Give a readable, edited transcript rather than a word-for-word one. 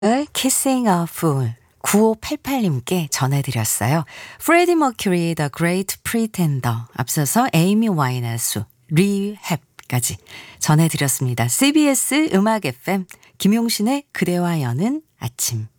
Kissing a Fool 9588님께 전해드렸어요. 프레디 머큐리 The Great Pretender 앞서서 에이미 와인하우스 Rehab까지 전해드렸습니다. CBS 음악 FM 김용신의 그대와 여는 아침